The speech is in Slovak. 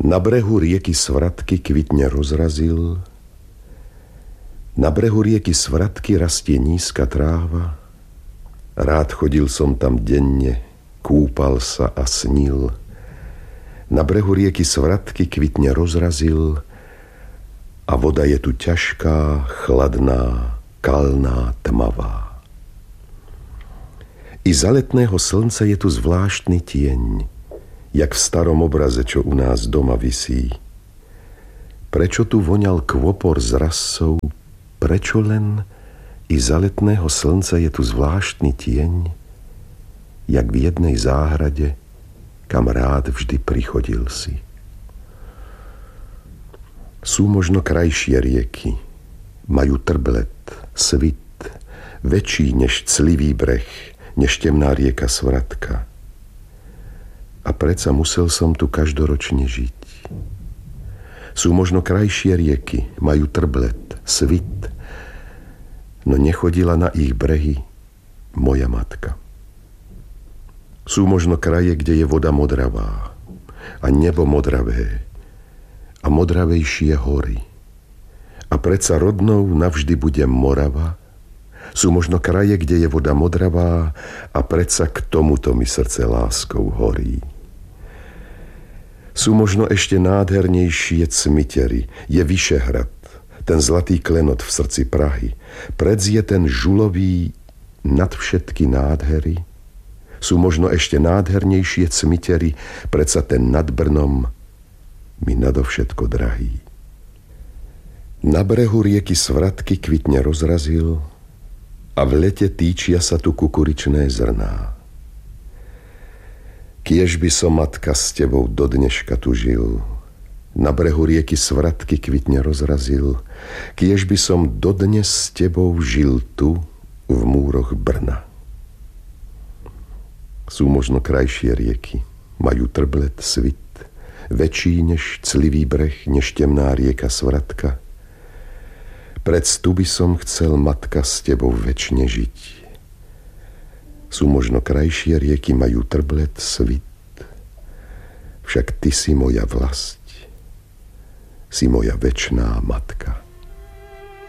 Na brehu rieky Svratky kvitne rozrazil, na brehu rieky Svratky rastie nízka tráva. Rád chodil som tam denne, kúpal sa a snil. Na brehu rieky Svratky kvitne rozrazil a voda je tu ťažká, chladná, kalná, tmavá. I za letného slnca je tu zvláštny tieň, jak v starom obraze, čo u nás doma visí. Prečo tu voňal kvopor z rasou, prečo len i za letného slnca je tu zvláštny tieň, jak v jednej záhrade, kam rád vždy prichodil si. Sú možno krajšie rieky, majú trblet, svit, väčší než clivý breh, než temná rieka Svratka. A predsa musel som tu každoročne žiť. Sú možno krajšie rieky, majú trblet, svit, no nechodila na ich brehy moja matka. Sú možno kraje, kde je voda modravá a nebo modravé a modravejšie hory. A predsa rodnou navždy bude Morava. Sú možno kraje, kde je voda modravá a predsa k tomuto mi srdce láskou horí. Sú možno ešte nádhernejšie Cmitery, je Vyšehrad, ten zlatý klenot v srdci Prahy. Predz je ten žulový nad všetky nádhery. Sú možno ešte nádhernejšie Cmitery, predsa ten nad Brnom mi nadovšetko drahý. Na brehu rieky Svratky kvitne rozrazil a v lete týčia sa tu kukuričné zrná. Kiež by som, matka, s tebou do dneška tu žil, na brehu rieky Svratky kvitne rozrazil, kiež by som dodnes s tebou žil tu v múroch Brna. Sú možno krajšie rieky, majú trblet, svit, väčší než clivý breh, než temná rieka Svratka. Predstu by som chcel, matka, s tebou večne žiť. Sú možno krajšie rieky, majú trblet, svit, však ty si moja vlast, si moja večná matka.